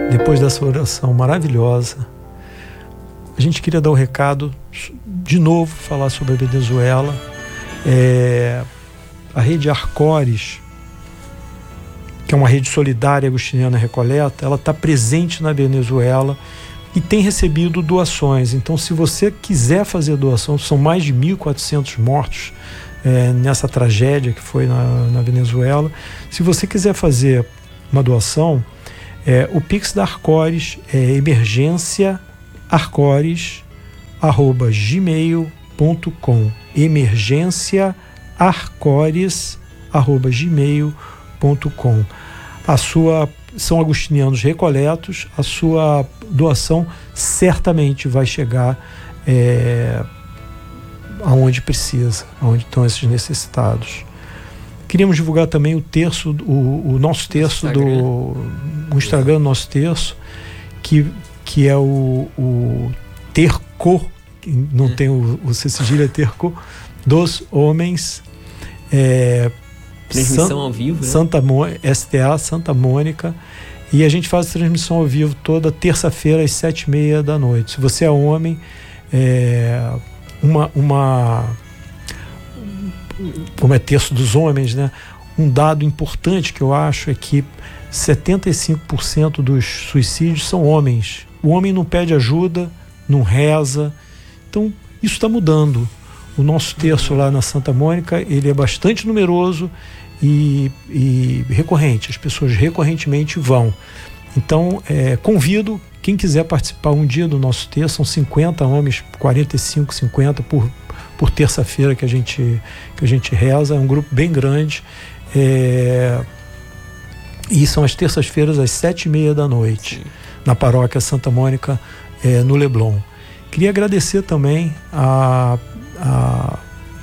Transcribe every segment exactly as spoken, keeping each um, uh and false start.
depois dessa oração maravilhosa, a gente queria dar o recado, de novo, falar sobre a Venezuela. É, a rede Arcores, que é uma rede solidária agostiniana Recoleta, ela está presente na Venezuela e tem recebido doações. Então, se você quiser fazer doação, são mais de mil e quatrocentos mortos é, nessa tragédia que foi na, na Venezuela. Se você quiser fazer uma doação, é, o Pix da Arcores é emergência arcores arroba gmail ponto com, emergência arcores arroba gmail ponto com. A sua são agostinianos recoletos, a sua doação certamente vai chegar é, aonde precisa, aonde estão esses necessitados. Queríamos divulgar também o terço, o, o nosso terço Instagram. do o Instagram do nosso terço, que, que é o, o Terco, não é. tem o, o C cedilha, é Terco, dos homens. É, transmissão San, ao vivo, né? Santa S T A Santa Mônica, e a gente faz a transmissão ao vivo toda terça-feira às sete e meia da noite. Se você é homem, é, uma, uma como é terço dos homens, né? Um dado importante que eu acho é que setenta e cinco por cento dos suicídios são homens. O homem não pede ajuda, não reza. Então isso está mudando. O nosso terço lá na Santa Mônica, ele é bastante numeroso e, e recorrente. As pessoas recorrentemente vão. Então, é, convido quem quiser participar um dia do nosso terço. São cinquenta homens, quarenta e cinco, cinquenta por, por terça-feira que a gente, que a gente reza. É um grupo bem grande. É, e são as terças-feiras às sete e meia da noite, Sim. na paróquia Santa Mônica, é, no Leblon. Queria agradecer também a A,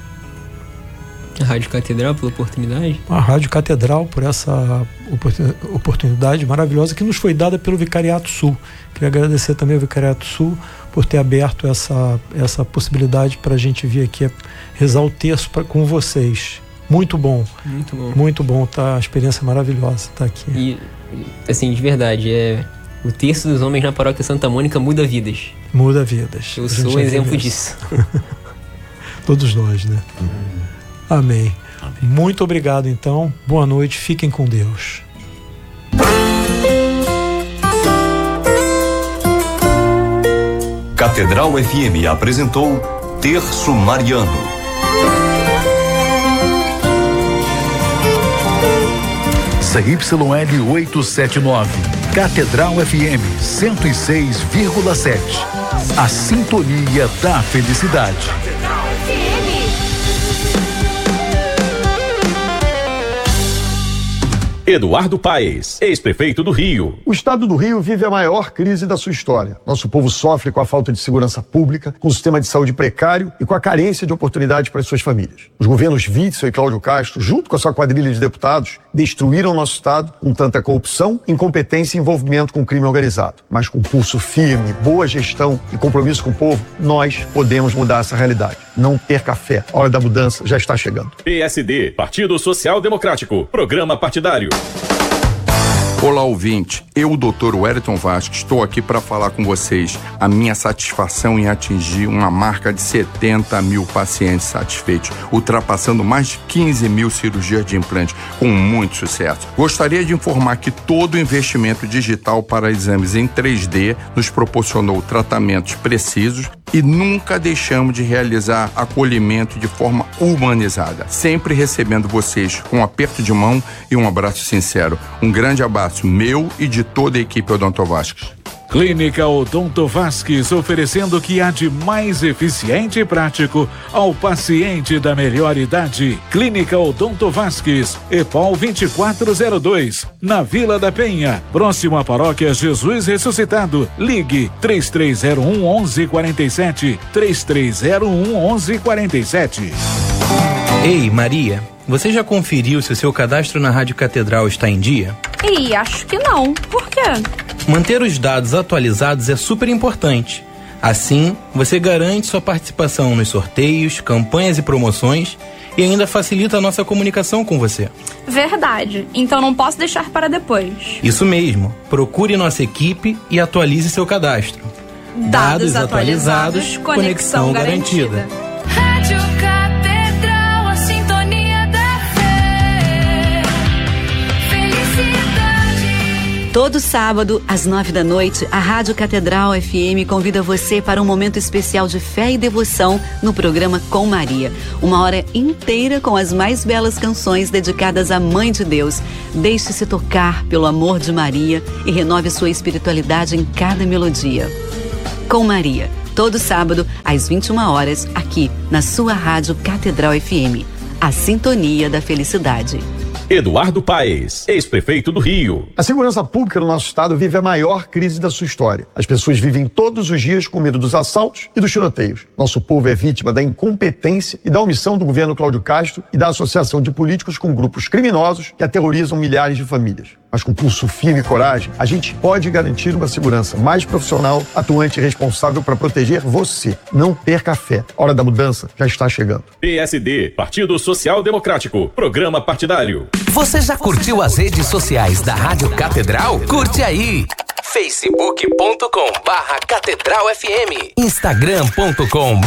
a Rádio Catedral pela oportunidade. A Rádio Catedral por essa oportunidade maravilhosa que nos foi dada pelo Vicariato Sul. Queria agradecer também ao Vicariato Sul por ter aberto essa, essa possibilidade para a gente vir aqui rezar o terço pra, com vocês. Muito bom. Muito bom. Muito bom, tá? A experiência maravilhosa estar tá aqui. E, assim, de verdade, é... o terço dos homens na paróquia Santa Mônica muda vidas. Muda vidas. Eu sou um exemplo disso. Todos nós, né? Uhum. Amém. Amém. Muito obrigado, então. Boa noite. Fiquem com Deus. Catedral F M apresentou Terço Mariano. C Y L oitocentos e setenta e nove, Catedral F M cento e seis vírgula sete. A sintonia da felicidade. Eduardo Paes, ex-prefeito do Rio. O estado do Rio vive a maior crise da sua história. Nosso povo sofre com a falta de segurança pública, com o sistema de saúde precário e com a carência de oportunidades para as suas famílias. Os governos Witzel e Cláudio Castro, junto com a sua quadrilha de deputados, destruíram nosso estado com tanta corrupção, incompetência e envolvimento com o crime organizado. Mas com pulso firme, boa gestão e compromisso com o povo, nós podemos mudar essa realidade. Não perca a fé. A hora da mudança já está chegando. P S D, Partido Social Democrático, Programa Partidário. Olá, ouvinte. Eu, doutor Wellington Vasques, estou aqui para falar com vocês a minha satisfação em atingir uma marca de setenta mil pacientes satisfeitos, ultrapassando mais de quinze mil cirurgias de implante, com muito sucesso. Gostaria de informar que todo o investimento digital para exames em três D nos proporcionou tratamentos precisos e nunca deixamos de realizar acolhimento de forma humanizada, sempre recebendo vocês com um aperto de mão e um abraço sincero. Um grande abraço meu e de toda a equipe Odonto Vasques. Clínica Odonto Vasques, oferecendo o que há de mais eficiente e prático ao paciente da melhor idade. Clínica Odonto Vasques, EPOL vinte e quatro zero dois, na Vila da Penha, próximo à Paróquia Jesus Ressuscitado. Ligue três três zero um, onze quarenta e sete, três três zero um, onze quarenta e sete. Ei, Maria, você já conferiu se o seu cadastro na Rádio Catedral está em dia? Ih, acho que não. Por quê? Manter os dados atualizados é super importante. Assim, você garante sua participação nos sorteios, campanhas e promoções e ainda facilita a nossa comunicação com você. Verdade. Então não posso deixar para depois. Isso mesmo. Procure nossa equipe e atualize seu cadastro. Dados, Dados atualizados, atualizados, conexão, conexão garantida. garantida. Rádio Catedral, a sintonia da fé. Felicidade. Todo sábado, às nove da noite, a Rádio Catedral F M convida você para um momento especial de fé e devoção no programa Com Maria. Uma hora inteira com as mais belas canções dedicadas à Mãe de Deus. Deixe-se tocar pelo amor de Maria e renove sua espiritualidade em cada melodia. Com Maria, todo sábado, às vinte e uma horas, aqui na sua Rádio Catedral F M. A sintonia da felicidade. Eduardo Paes, ex-prefeito do Rio. A segurança pública no nosso estado vive a maior crise da sua história. As pessoas vivem todos os dias com medo dos assaltos e dos tiroteios. Nosso povo é vítima da incompetência e da omissão do governo Cláudio Castro e da associação de políticos com grupos criminosos que aterrorizam milhares de famílias. Mas com pulso firme e coragem, a gente pode garantir uma segurança mais profissional, atuante e responsável para proteger você. Não perca a fé. A hora da mudança já está chegando. P S D, Partido Social Democrático, Programa Partidário. Você já curtiu as redes sociais da Rádio Catedral? Curte aí! facebook ponto com barra Catedral F M, instagram ponto com